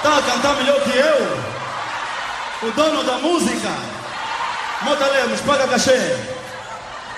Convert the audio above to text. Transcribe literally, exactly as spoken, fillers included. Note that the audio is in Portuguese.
Tá a cantar melhor que eu? O dono da música? Mota Lemos, paga cachê.